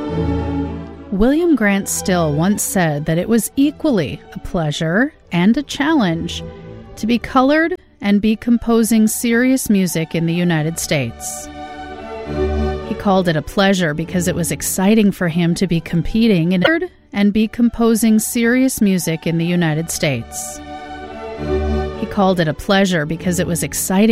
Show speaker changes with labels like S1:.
S1: William Grant Still once said that it was equally a pleasure and a challenge to be colored and be composing serious music in the United States. He called it a pleasure because it was exciting for him to be competing in and be composing serious music in the United States. He called it a pleasure because it was exciting